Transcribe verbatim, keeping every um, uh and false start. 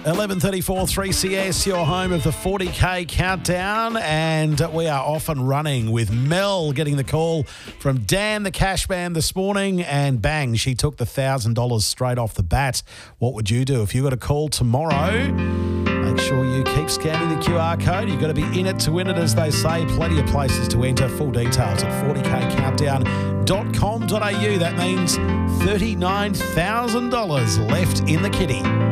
eleven thirty-four, three C S, your home of the forty K countdown, and we are off and running with Mel getting the call from Dan the Cashman this morning, and bang, she took the one thousand dollars straight off the bat. What would you do if you got a call tomorrow? Make sure you keep scanning the Q R code. You've got to be in it to win it, as they say. Plenty of places to enter. Full details at forty K countdown dot com dot a u. That means thirty-nine thousand dollars left in the kitty.